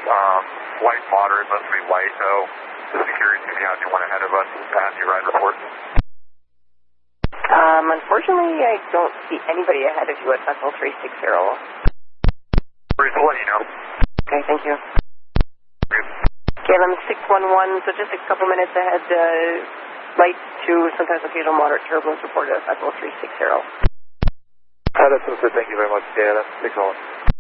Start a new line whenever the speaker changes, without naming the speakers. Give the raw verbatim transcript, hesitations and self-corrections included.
Um, light moderate, mostly light though. The security seems to have anyone ahead of us. Have you ride report?
Um, unfortunately, I don't see anybody ahead of you at Vessel three six zero.
We'll let you know.
Okay, thank you. K L M six one one, so just a couple minutes ahead, uh, light to sometimes occasional moderate turbulence reported at Vessel three six zero.
Uh, that's what I said. Thank you very much. Yeah, that's six one.